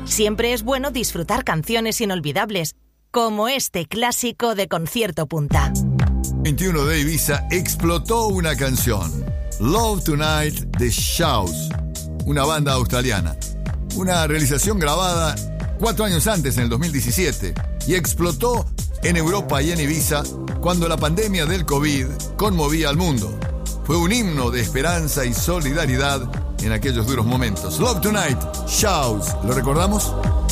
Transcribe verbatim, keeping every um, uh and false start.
Siempre es bueno disfrutar canciones inolvidables, como este clásico de Concierto Punta. veintiuno de Ibiza explotó una canción, Love Tonight de Shouse, una banda australiana. Una realización grabada cuatro años antes, en el dos mil diecisiete, y explotó en Europa y en Ibiza cuando la pandemia del COVID conmovía al mundo. Fue un himno de esperanza y solidaridad en aquellos duros momentos. Love Tonight, Shouse. ¿Lo recordamos?